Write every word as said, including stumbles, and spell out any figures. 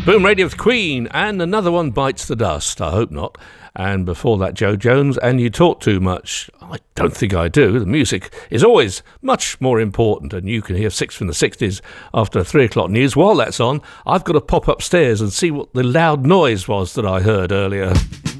Boom Radio's Queen, and another one bites the dust. I hope not. And before that, Joe Jones, and You Talk Too Much. I don't think I do. The music is always much more important, and you can hear Six from the sixties after three o'clock news. While that's on, I've got to pop upstairs and see what the loud noise was that I heard earlier.